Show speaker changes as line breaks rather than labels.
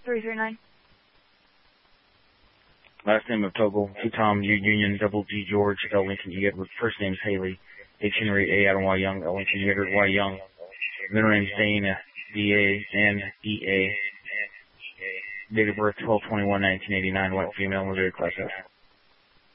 339.
Last name of Togo, T Tom, U Union, double G George, L Lincoln E Edward. First name is Haley, H Henry, A Adam Y Young, L Lincoln E Edward Y Young. Middle name is Dane, D-A-N-E-A. Date of birth 12/21/1989, white female, military class F.